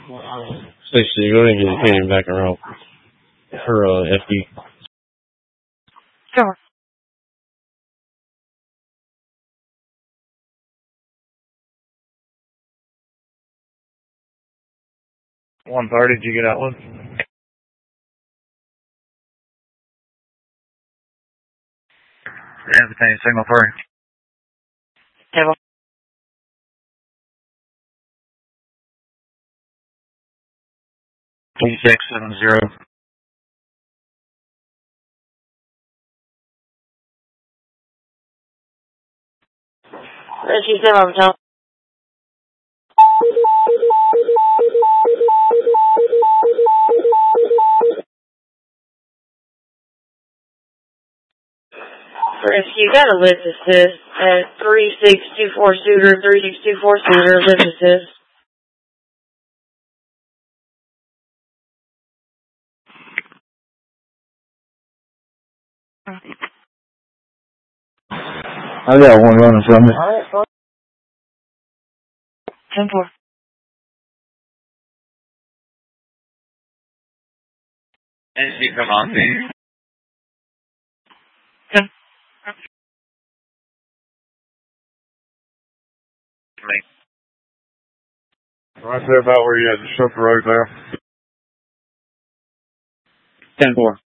60, go ahead and get his hand back around her FD. Sure. 130, did you get that one? Everything, signal 3. Table. 2670. She said I'm telling. You got a list that says 3624 shooter, 3624 shooter, list that says. I got one running from me. Alright, fine. 10-4. And she come on to you. 10. Right there about where you had the chauffeur right there. 10-4.